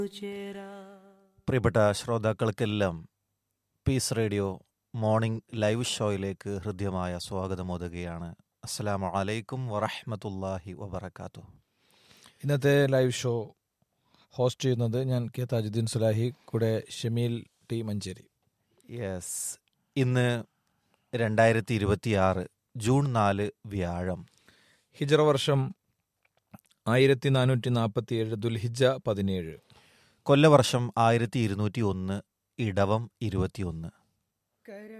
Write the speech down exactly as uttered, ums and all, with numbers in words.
പ്രിയപ്പെട്ട ശ്രോതാക്കൾക്കെല്ലാം piece radio morning live ഷോയിലേക്ക് ഹൃദ്യമായ സ്വാഗതമോതുകയാണ്. അസ്സലാമു അലൈക്കും വറഹ്മത്തുള്ളാഹി വബറകാതുഹു. ഇന്നത്തെ ലൈവ് ഷോ ഹോസ്റ്റ് ചെയ്യുന്നത് ഞാൻ കെ താജുദ്ദീൻ സുലാഹി, കൂടെ ഷമീൽ ടി മഞ്ചേരി. യെസ്, ഇന്ന് രണ്ടായിരത്തി ഇരുപത്തിയാറ് ജൂൺ നാല് വ്യാഴം, ഹിജറ വർഷം ആയിരത്തി നാനൂറ്റി നാൽപ്പത്തി ഏഴ് ദുൽഹിജ പതിനേഴ്, കൊല്ലവർഷം ആയിരത്തി ഇരുന്നൂറ്റി ഒന്ന് ഇടവം ഇരുപത്തിയൊന്ന്.